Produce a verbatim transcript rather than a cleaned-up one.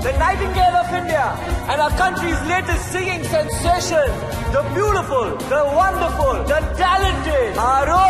the Nightingale of India, and our country's latest singing sensation, the beautiful, the wonderful, the talented, our own